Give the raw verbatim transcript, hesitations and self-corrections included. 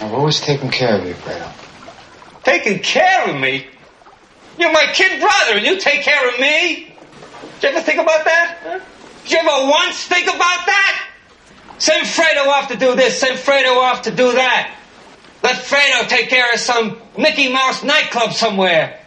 I've always taken care of you, Fredo. Taking care of me? You're my kid brother, and you take care of me? Did you ever think about that? Huh? Did you ever once think about that? Send Fredo off to do this, send Fredo off to do that. Let Fredo take care of some Mickey Mouse nightclub somewhere.